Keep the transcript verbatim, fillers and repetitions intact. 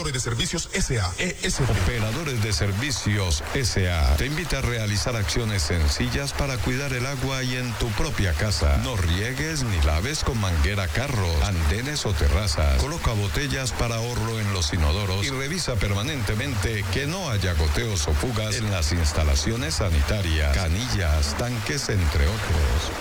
Operadores de Servicios S A E S P. Operadores de Servicios S A te invita a realizar acciones sencillas para cuidar el agua y en tu propia casa. No riegues ni laves con manguera carros, andenes o terrazas. Coloca botellas para ahorro en los inodoros y revisa permanentemente que no haya goteos o fugas en las instalaciones sanitarias, canillas, tanques, entre otros.